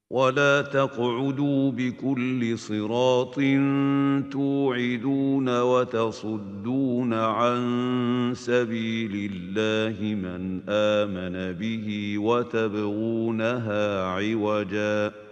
ولا تقعدوا بكل صراط توعدون وتصدون عن سبيل الله من آمن به وتبغونها عوجا